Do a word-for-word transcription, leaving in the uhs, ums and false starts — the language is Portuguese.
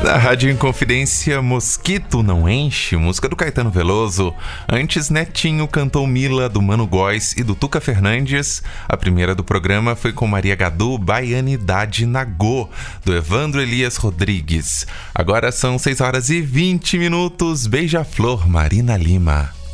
Da Rádio Inconfidência, Mosquito Não Enche, música do Caetano Veloso. Antes, Netinho cantou Mila, do Mano Góes e do Tuca Fernandes. A primeira do programa foi com Maria Gadu, Baianidade Nagô, do Evandro Elias Rodrigues. Agora são seis horas e vinte minutos. Beija-Flor, Marina Lima.